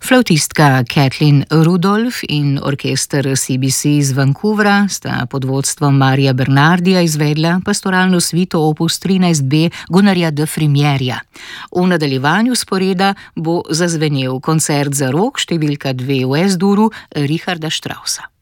Flavtistka Kathleen Rudolph in orkester CBC iz Vancouvra sta pod vodstvom Marija Bernardija izvedla pastoralno svito opus 13b Gunnarja de Frimierja. V nadaljevanju sporeda bo zazvenel koncert za rok številka 2 v S-duru Richarda Straussa.